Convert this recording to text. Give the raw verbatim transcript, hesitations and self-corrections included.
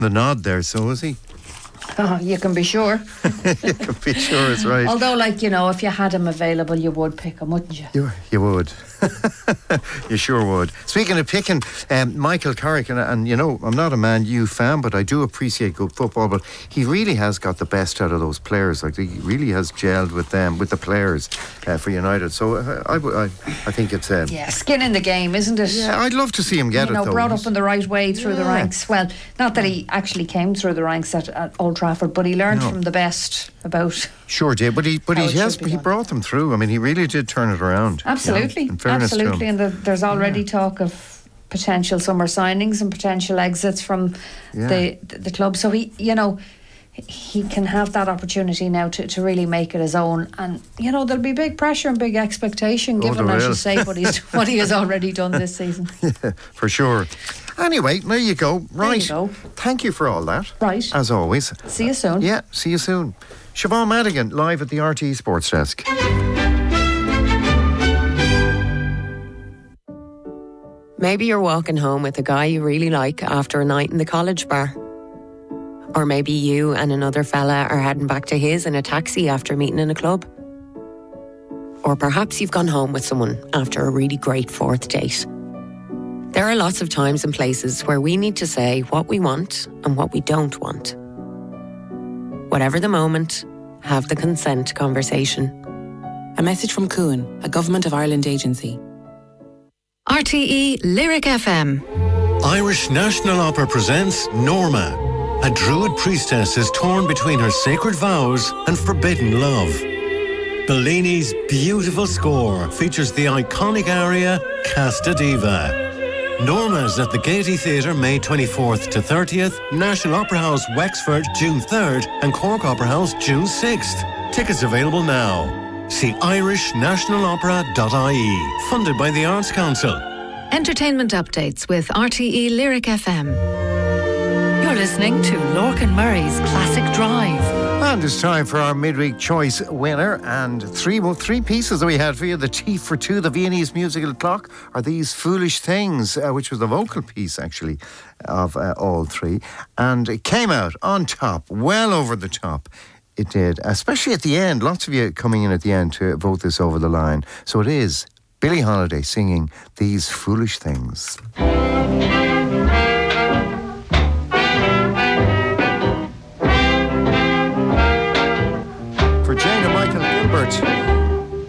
the nod there, so was he? Oh, you can be sure. You can be sure it's right. Although, like, you know, if you had him available, you would pick him, wouldn't you? You, you would. You sure would. Speaking of picking, um, Michael Carrick, and, and you know, I'm not a Man U fan, but I do appreciate good football, but he really has got the best out of those players. Like, he really has gelled with them, with the players uh, for United. So uh, I, I, I think it's... Um, yeah, skin in the game, isn't it? Yeah, I'd love to see him get you know, it, though. brought He's, up in the right way through yeah. the ranks. Well, not that he actually came through the ranks at, at Old Trafford, but he learned No. from the best about... Sure did, but he but How he it has should be he done. brought them through. I mean, he really did turn it around. Absolutely, you know, in fairness to absolutely. him. And the, there's already Yeah. talk of potential summer signings and potential exits from Yeah. the the club. So he, you know, he can have that opportunity now to, to really make it his own. And you know, there'll be big pressure and big expectation Oh, given, there as you will. say, what he's what he has already done this season. Yeah, for sure. Anyway, there you go. Right. There you go. Thank you for all that. Right. As always. See you soon. Yeah, see you soon. Siobhan Madigan, live at the R T E Sports Desk. Maybe you're walking home with a guy you really like after a night in the college bar. Or maybe you and another fella are heading back to his in a taxi after meeting in a club. Or perhaps you've gone home with someone after a really great fourth date. There are lots of times and places where we need to say what we want and what we don't want. Whatever the moment, have the consent conversation. A message from Cuan, a Government of Ireland agency. R T E Lyric F M. Irish National Opera presents Norma. A druid priestess is torn between her sacred vows and forbidden love. Bellini's beautiful score features the iconic aria Casta Diva. Norma's at the Gaiety Theatre May twenty-fourth to thirtieth, National Opera House Wexford June third and Cork Opera House June sixth. Tickets available now. See irish national opera dot I E, funded by the Arts Council. Entertainment updates with R T E Lyric F M. You're listening to Lorcan Murray's Classic Drive. And it's time for our midweek choice winner. And three well, three pieces that we had for you. The Tea for Two, the Viennese musical clock, are These Foolish Things, uh, which was the vocal piece, actually, of uh, all three. And it came out on top, well over the top. It did, especially at the end. Lots of you coming in at the end to vote this over the line. So it is Billie Holiday singing These Foolish Things.